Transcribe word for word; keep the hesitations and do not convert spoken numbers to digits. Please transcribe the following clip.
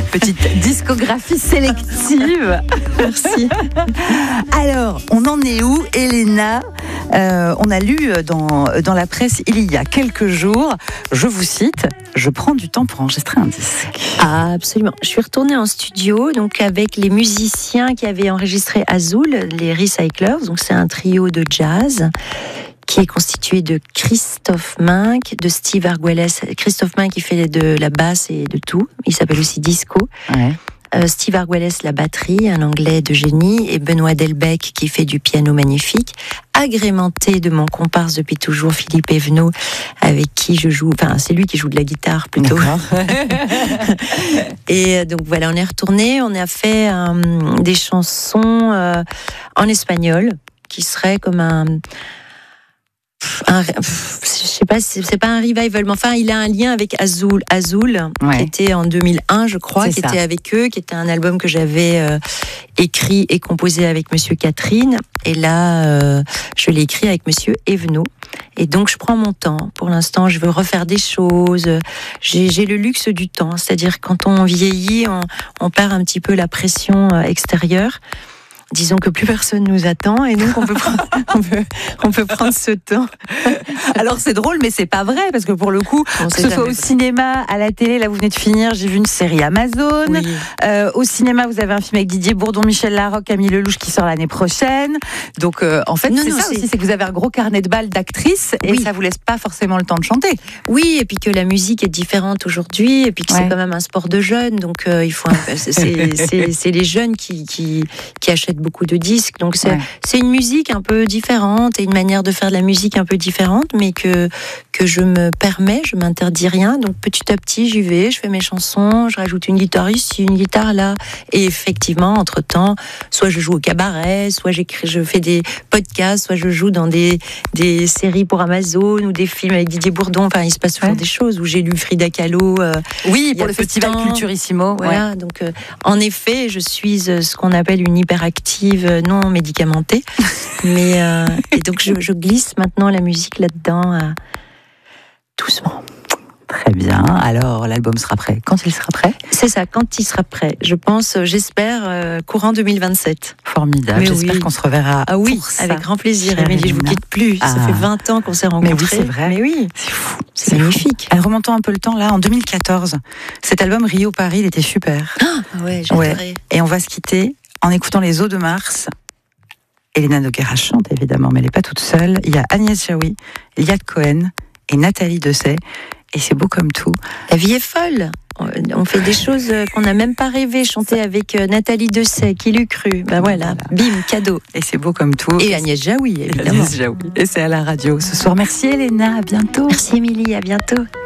Petite discographie sélective. Merci. Alors, on en est où, Elena ? euh, On a lu dans, dans la presse il y a quelques jours, je vous cite, « Je prends du temps pour enregistrer un disque ». Ah, absolument. Je suis retournée en studio donc avec les musiciens qui avaient enregistré Azul, les Recyclers. Donc c'est un trio de jazz qui est constitué de Christophe Minck, de Steve Arguelles. Christophe Minck qui fait de la basse et de tout. Il s'appelle aussi Disco. Ouais. Euh, Steve Arguelles, la batterie, un anglais de génie, et Benoît Delbecq qui fait du piano magnifique, agrémenté de mon comparse depuis toujours, Philippe Evenot, avec qui je joue, enfin c'est lui qui joue de la guitare plutôt. Et donc voilà, on est retourné, on a fait euh, des chansons euh, en espagnol, qui seraient comme un... Un, je sais pas, c'est, c'est pas un revival, mais enfin, il a un lien avec Azul, Azul, ouais. qui était en deux mille un, je crois, c'est qui ça. était avec eux, qui était un album que j'avais euh, écrit et composé avec Monsieur Catherine. Et là, euh, je l'ai écrit avec Monsieur Evenot. Et donc, je prends mon temps. Pour l'instant, je veux refaire des choses. J'ai, j'ai le luxe du temps, c'est-à-dire quand on vieillit, on, on perd un petit peu la pression extérieure. Disons que plus personne nous attend et donc on peut prendre, on peut, on peut prendre ce temps. Alors c'est drôle, mais c'est pas vrai parce que pour le coup, On que ce soit au vrai. cinéma, à la télé, là vous venez de finir, j'ai vu une série Amazon. Oui. Euh, au cinéma, vous avez un film avec Didier Bourdon, Michel Larocque, Camille Lelouch qui sort l'année prochaine. Donc euh, en fait, Non, c'est non, ça c'est... aussi, c'est que vous avez un gros carnet de balles d'actrices et Oui. ça vous laisse pas forcément le temps de chanter. Oui, et puis que la musique est différente aujourd'hui, et puis que Ouais. c'est quand même un sport de jeunes, donc euh, il faut. Un... c'est, c'est, c'est les jeunes qui, qui, qui achètent beaucoup de disques. Donc c'est, Ouais. c'est une musique un peu différente et une manière de faire de la musique un peu différente, mais que, que je me permets, je m'interdis rien. Donc petit à petit, j'y vais, je fais mes chansons, je rajoute une guitare ici, une guitare là. Et effectivement, entre-temps, soit je joue au cabaret, soit j'écris, je fais des podcasts, soit je joue dans des, des séries pour Amazon ou des films avec Didier Bourdon. Enfin, il se passe toujours Ouais. des choses où j'ai lu Frida Kahlo. Euh, Oui, Il y pour a le peu de festival temps. Culturissimo. Voilà, Ouais. donc euh, en effet, je suis euh, ce qu'on appelle une hyperactive euh, non médicamentée. Mais euh, et donc je, je glisse maintenant la musique là-dedans euh, doucement. Très bien. Alors l'album sera prêt. Quand il sera prêt ? C'est ça, quand il sera prêt. Je pense, euh, j'espère, euh, courant deux mille vingt-sept. Formidable. Mais J'espère oui. qu'on se reverra. Ah oui, pour ça. avec grand plaisir. Chère Émilie, je vous Elena. quitte plus. Ah. Ça fait vingt ans qu'on s'est rencontrés. Mais oui, c'est vrai. Mais oui, C'est fou. c'est magnifique. Fou. Alors, remontons un peu le temps là, en deux mille quatorze. Cet album Rio-Paris, il était super. Ah ouais, j'adorais. Ouais. Et on va se quitter en écoutant Les Eaux de Mars. Elena Noguera chante évidemment, mais elle n'est pas toute seule. Il y a Agnès Jaoui, Liat Cohen et Nathalie Dessay. Et c'est beau comme tout. La vie est folle. On fait des choses qu'on n'a même pas rêvé. Chanter avec Nathalie Dessay, qui l'eût cru. Ben voilà, bim, cadeau. Et c'est beau comme tout. Et Agnès Jaoui, évidemment. Agnès Jaoui. Et c'est à la radio ce soir. Merci Elena, à bientôt. Merci Émilie, à bientôt.